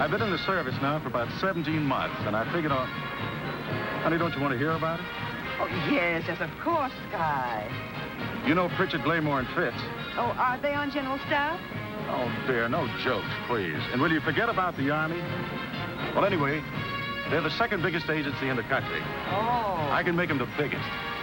I've been in the service now for about 17 months, and I figured on... Honey, don't you want to hear about it? Oh, yes, of course, Sky. You know Pritchard, Glaymore, and Fitz. Oh, are they on general staff? Oh, dear, no jokes, please. And will you forget about the Army? Well, anyway, they're the second biggest agency in the country. Oh. I can make them the biggest.